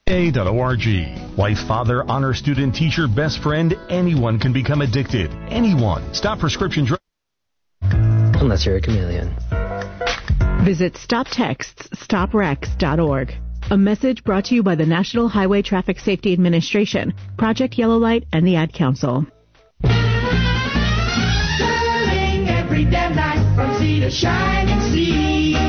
A.org. Wife, father, honor student, teacher, best friend, anyone can become addicted. Anyone. Stop prescription drugs. Unless you're a chameleon. Visit StopTextsStopWrecks.org. A message brought to you by the National Highway Traffic Safety Administration, Project Yellow Light, and the Ad Council. Sterling every damn night from sea to shining sea.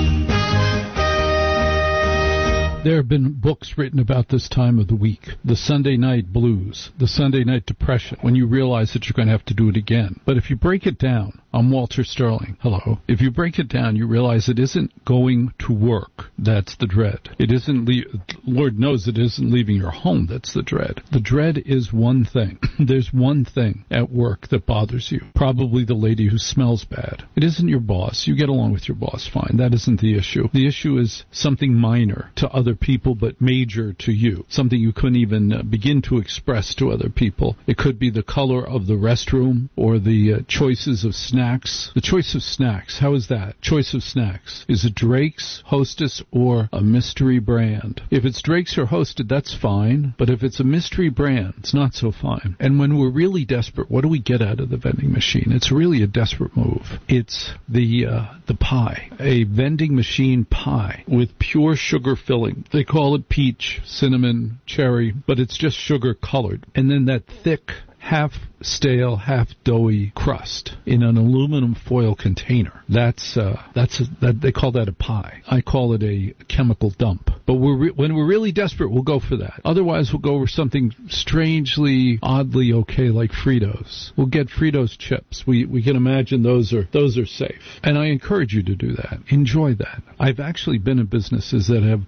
There have been books written about this time of the week. The Sunday night blues, the Sunday night depression, when you realize that you're going to have to do it again. But if you break it down, I'm Walter Sterling. Hello. If you break it down, you realize it isn't going to work. That's the dread. It isn't, Lord knows it isn't leaving your home. That's the dread. The dread is one thing. There's one thing at work that bothers you. Probably the lady who smells bad. It isn't your boss. You get along with your boss fine. That isn't the issue. The issue is something minor to other people but major to you. Something you couldn't even begin to express to other people. It could be the color of the restroom or the choices of snacks. The choice of snacks, how is that? Choice of snacks. Is it Drake's, Hostess, or a mystery brand? If it's Drake's or Hostess, that's fine. But if it's a mystery brand, it's not so fine. And when we're really desperate, what do we get out of the vending machine? It's really a desperate move. It's the pie. A vending machine pie with pure sugar filling. They call it peach, cinnamon, cherry, but it's just sugar colored. And then that thick, half stale, half doughy crust in an aluminum foil container. They call that a pie. I call it a chemical dump. But when we're really desperate, we'll go for that. Otherwise, we'll go for something strangely, oddly okay like Fritos. We'll get Fritos chips. We can imagine those are safe. And I encourage you to do that. Enjoy that. I've actually been in businesses that have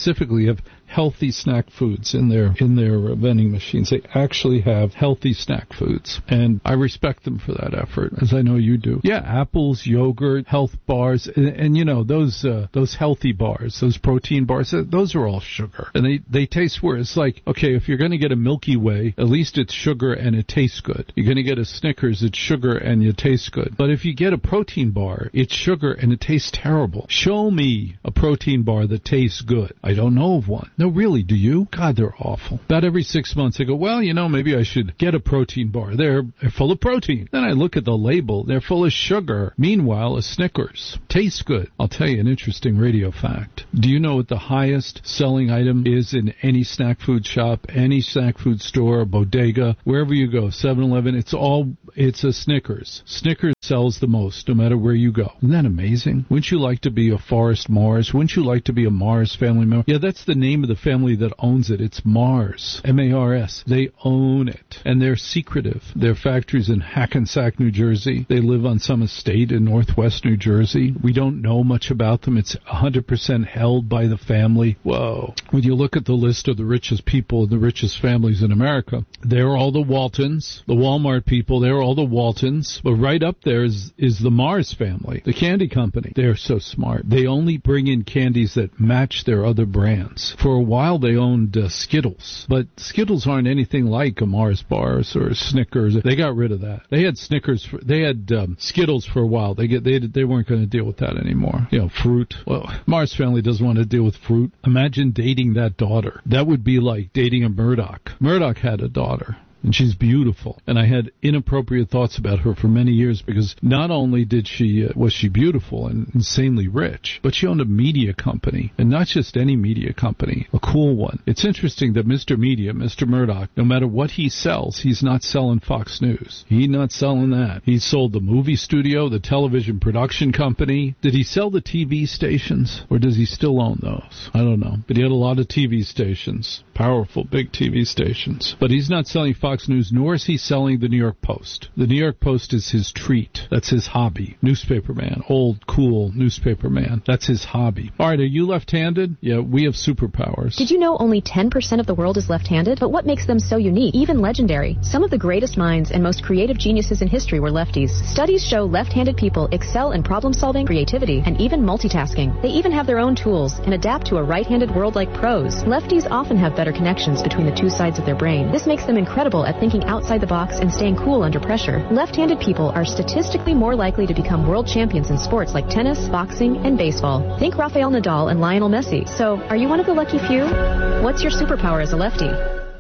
healthy snack foods in their vending machines. They actually have healthy snack foods. And I respect them for that effort, as I know you do. Yeah, apples, yogurt, health bars, and you know, those healthy bars, those protein bars, those are all sugar. And they taste weird. It's like, okay, if you're going to get a Milky Way, at least it's sugar and it tastes good. You're going to get a Snickers, it's sugar and it tastes good. But if you get a protein bar, it's sugar and it tastes terrible. Show me a protein bar that tastes good. I don't know of one. No, really, do you? God, they're awful. About every 6 months I go, well, you know, maybe I should get a protein bar. They're full of protein. Then I look at the label. They're full of sugar. Meanwhile, a Snickers tastes good. I'll tell you an interesting radio fact. Do you know what the highest selling item is in any snack food shop, any snack food store, bodega, wherever you go, 7-Eleven? It's a Snickers. Snickers sells the most, no matter where you go. Isn't that amazing? Wouldn't you like to be a Forrest Mars? Wouldn't you like to be a Mars family member? Yeah, that's the name of the family that owns it. It's Mars. M-A-R-S. They own it. And they're secretive. Their factory's in Hackensack, New Jersey. They live on some estate in northwest New Jersey. We don't know much about them. It's 100% held by the family. Whoa. When you look at the list of the richest people and the richest families in America, they're all the Waltons, the Walmart people, they're all the Waltons. But right up there is the Mars family, the candy company. They're so smart. They only bring in candies that match their other brands. For a while, they owned Skittles. But Skittles aren't anything like a Mars bars or a Snickers. They got rid of that. They had Snickers. They had Skittles for a while. They weren't going to deal with that anymore. You know, fruit. Well, Mars family doesn't want to deal with fruit. Imagine dating that daughter. That would be like dating a Murdoch. Murdoch had a daughter. And she's beautiful. And I had inappropriate thoughts about her for many years because not only was she beautiful and insanely rich, but she owned a media company. And not just any media company, a cool one. It's interesting that Mr. Media, Mr. Murdoch, no matter what he sells, he's not selling Fox News. He's not selling that. He sold the movie studio, the television production company. Did he sell the TV stations? Or does he still own those? I don't know. But he had a lot of TV stations. Powerful, big TV stations. But he's not selling Fox News, nor is he selling the New York Post. The New York Post is his treat. That's his hobby. Newspaper man. Old, cool newspaper man. That's his hobby. All right, are you left-handed? Yeah, we have superpowers. Did you know only 10% of the world is left-handed? But what makes them so unique, even legendary? Some of the greatest minds and most creative geniuses in history were lefties. Studies show left-handed people excel in problem-solving, creativity, and even multitasking. They even have their own tools and adapt to a right-handed world like pros. Lefties often have better connections between the two sides of their brain. This makes them incredible wonderful at thinking outside the box and staying cool under pressure. Left-handed people are statistically more likely to become world champions in sports like tennis, boxing, and baseball. Think Rafael Nadal and Lionel Messi. So, are you one of the lucky few? What's your superpower as a lefty?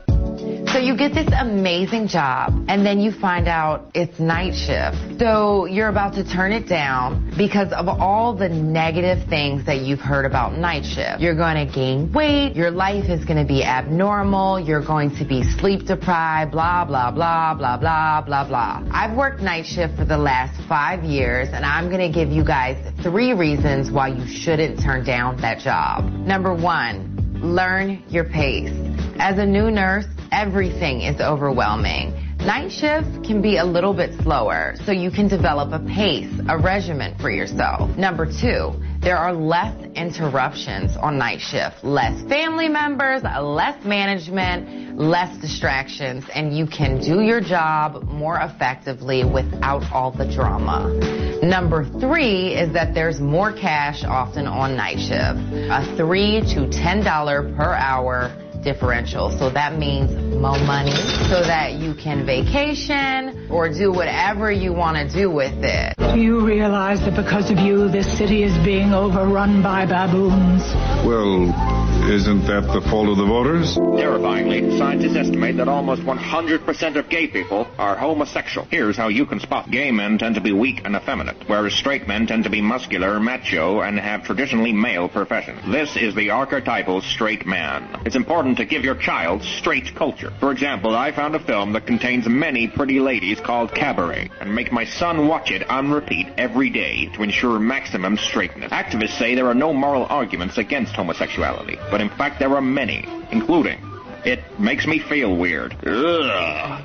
So you get this amazing job, and then you find out it's night shift. So you're about to turn it down because of all the negative things that you've heard about night shift. You're going to gain weight, your life is going to be abnormal, you're going to be sleep deprived, blah, blah, blah, blah, blah, blah, blah. I've worked night shift for the last 5 years, and I'm going to give you guys 3 reasons why you shouldn't turn down that job. Number 1, learn your pace. As a new nurse, everything is overwhelming. Night shift can be a little bit slower, so you can develop a pace, a regimen for yourself. Number 2, there are less interruptions on night shift. Less family members, less management, less distractions, and you can do your job more effectively without all the drama. Number 3 is that there's more cash often on night shift. A $3 to $10 per hour differential. So that means more money so that you can vacation or do whatever you want to do with it. Do you realize that because of you, this city is being overrun by baboons? Well, isn't that the fault of the voters? Terrifyingly, scientists estimate that almost 100% of gay people are homosexual. Here's how you can spot. Gay men tend to be weak and effeminate, whereas straight men tend to be muscular, macho, and have traditionally male professions. This is the archetypal straight man. It's important to give your child straight culture. For example, I found a film that contains many pretty ladies called Cabaret, and make my son watch it on repeat every day to ensure maximum straightness. Activists say there are no moral arguments against homosexuality, but in fact there are many, including, it makes me feel weird. Ugh.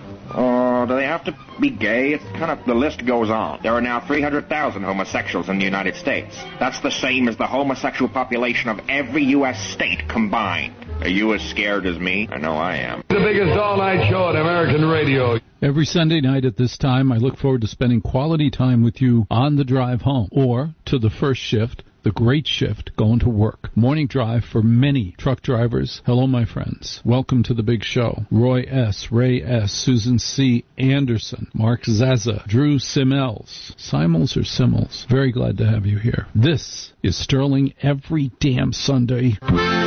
Do they have to be gay? It's kind of, the list goes on. There are now 300,000 homosexuals in the United States. That's the same as the homosexual population of every U.S. state combined. Are you as scared as me? I know I am. The biggest all-night show on American radio. Every Sunday night at this time, I look forward to spending quality time with you on the drive home or to the first shift, the great shift, going to work. Morning drive for many truck drivers. Hello, my friends. Welcome to the big show. Roy S., Ray S., Susan C. Anderson, Mark Zaza, Drew Simmels. Simels or Simmels? Very glad to have you here. This is Sterling every damn Sunday.